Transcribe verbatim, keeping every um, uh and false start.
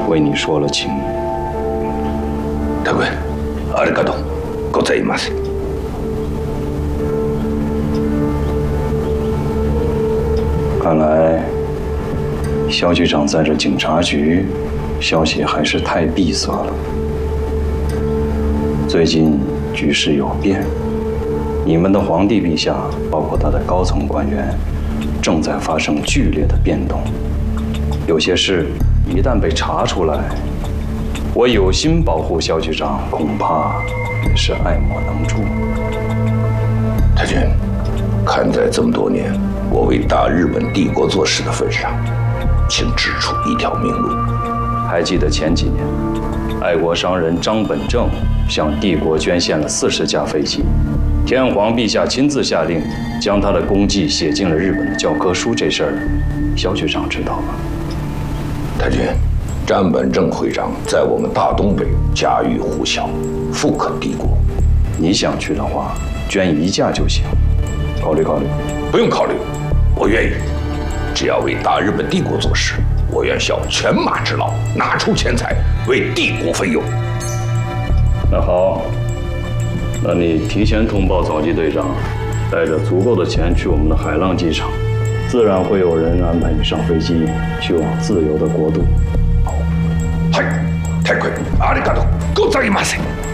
为你说了情。 大官，ありがとうございます。 看来，肖局长在这警察局，消息还是太闭塞了。最近局势有变，你们的皇帝陛下，包括他的高层官员，正在发生剧烈的变动。有些事一旦被查出来，我有心保护肖局长，恐怕也是爱莫能助。 太君，看在这么多年我为大日本帝国做事的份上，请指出一条明路。 还记得前几年，爱国商人张本正向帝国捐献了四十架飞机，天皇陛下亲自下令将他的功绩写进了日本的教科书。这事儿，肖局长知道吗？ 太君，张本正会长在我们大东北家喻户晓，富可敌国。 你想去的话，捐一架就行。考虑考虑。 不用考虑，我愿意。只要为大日本帝国做事，我愿效犬马之劳，拿出钱财为帝国分忧。 那好，那你提前通报早机队长，带着足够的钱去我们的海浪机场，自然会有人安排你上飞机，去往自由的国度。 はい、太君、ありがとうございます。